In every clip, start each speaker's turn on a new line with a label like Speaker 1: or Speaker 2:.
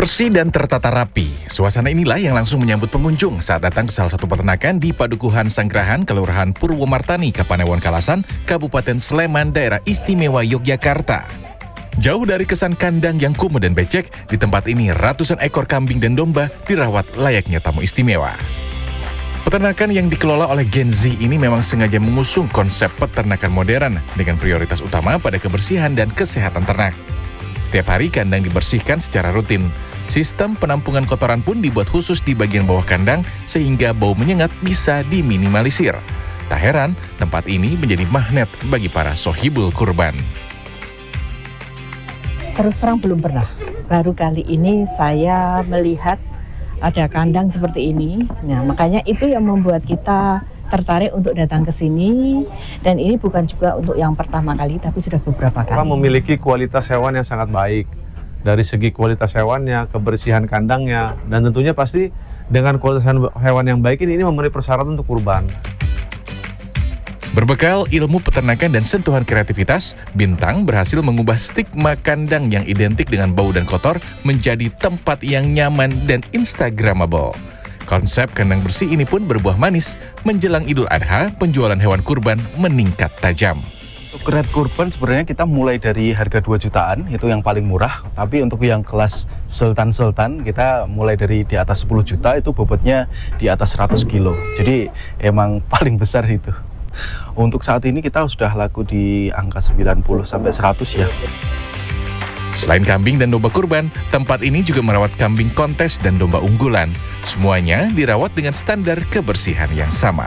Speaker 1: Bersih dan tertata rapi, suasana inilah yang langsung menyambut pengunjung saat datang ke salah satu peternakan di Padukuhan Sanggrahan, Kelurahan Purwomartani, Kapanewon Kalasan, Kabupaten Sleman, Daerah Istimewa Yogyakarta. Jauh dari kesan kandang yang kumuh dan becek, di tempat ini ratusan ekor kambing dan domba dirawat layaknya tamu istimewa. Peternakan yang dikelola oleh Gen Z ini memang sengaja mengusung konsep peternakan modern dengan prioritas utama pada kebersihan dan kesehatan ternak. Setiap hari kandang dibersihkan secara rutin. Sistem penampungan kotoran pun dibuat khusus di bagian bawah kandang sehingga bau menyengat bisa diminimalisir. Tak heran, tempat ini menjadi magnet bagi para sohibul kurban.
Speaker 2: Terus terang belum pernah. Baru kali ini saya melihat ada kandang seperti ini. Nah, makanya itu yang membuat kita tertarik untuk datang ke sini, dan ini bukan juga untuk yang pertama kali, tapi sudah beberapa kali.
Speaker 3: Kita memiliki kualitas hewan yang sangat baik. Dari segi kualitas hewannya, kebersihan kandangnya, dan tentunya pasti dengan kualitas hewan yang baik ini memenuhi persyaratan untuk kurban.
Speaker 1: Berbekal ilmu peternakan dan sentuhan kreativitas, Bintang berhasil mengubah stigma kandang yang identik dengan bau dan kotor menjadi tempat yang nyaman dan instagramable. Konsep kandang bersih ini pun berbuah manis. Menjelang Idul Adha, penjualan hewan kurban meningkat tajam.
Speaker 4: Untuk red kurban sebenarnya kita mulai dari harga 2 jutaan, itu yang paling murah. Tapi untuk yang kelas sultan-sultan, kita mulai dari di atas 10 juta, itu bobotnya di atas 100 kilo. Jadi emang paling besar itu. Untuk saat ini kita sudah laku di angka 90-100 ya.
Speaker 1: Selain kambing dan domba kurban, tempat ini juga merawat kambing kontes dan domba unggulan. Semuanya dirawat dengan standar kebersihan yang sama.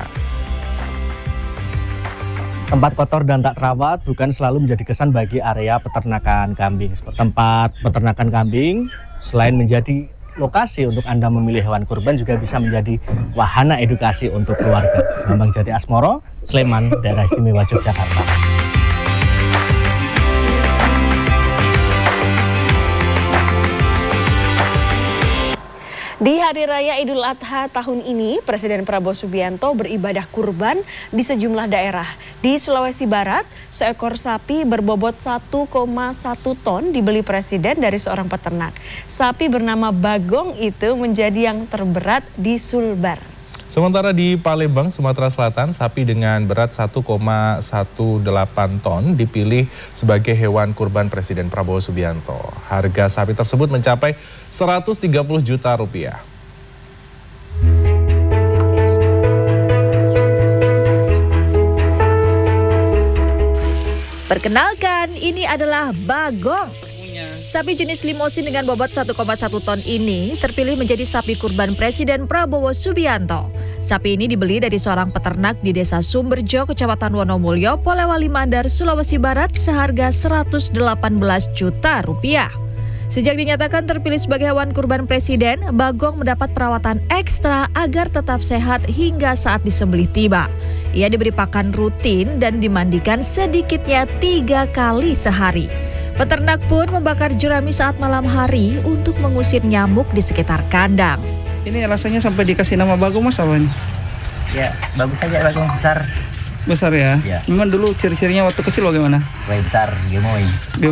Speaker 5: Tempat kotor dan tak terawat bukan selalu menjadi kesan bagi area peternakan kambing. Tempat peternakan kambing selain menjadi lokasi untuk Anda memilih hewan kurban juga bisa menjadi wahana edukasi untuk keluarga. Bambang Jati Asmoro, Sleman, Daerah Istimewa Yogyakarta.
Speaker 6: Di Hari Raya Idul Adha tahun ini, Presiden Prabowo Subianto beribadah kurban di sejumlah daerah. Di Sulawesi Barat, seekor sapi berbobot 1,1 ton dibeli Presiden dari seorang peternak. Sapi bernama Bagong itu menjadi yang terberat di Sulbar.
Speaker 7: Sementara di Palembang, Sumatera Selatan, sapi dengan berat 1,18 ton dipilih sebagai hewan kurban Presiden Prabowo Subianto. Harga sapi tersebut mencapai 130 juta rupiah.
Speaker 8: Perkenalkan, ini adalah Bagong. Sapi jenis limosin dengan bobot 1,1 ton ini terpilih menjadi sapi kurban Presiden Prabowo Subianto. Sapi ini dibeli dari seorang peternak di Desa Sumberjo, Kecamatan Wonomulyo, Polewali Mandar, Sulawesi Barat seharga 118 juta rupiah. Sejak dinyatakan terpilih sebagai hewan kurban Presiden, Bagong mendapat perawatan ekstra agar tetap sehat hingga saat disembelih tiba. Ia diberi pakan rutin dan dimandikan sedikitnya 3 kali sehari. Peternak pun membakar jerami saat malam hari untuk mengusir nyamuk di sekitar kandang.
Speaker 9: Ini rasanya sampai dikasih nama Bagong, Mas, apa ini?
Speaker 10: Ya, bagus saja Bagong, besar.
Speaker 9: Besar ya?
Speaker 10: Ya.
Speaker 9: Memang dulu ciri-cirinya waktu kecil bagaimana?
Speaker 10: Besar, gemoy.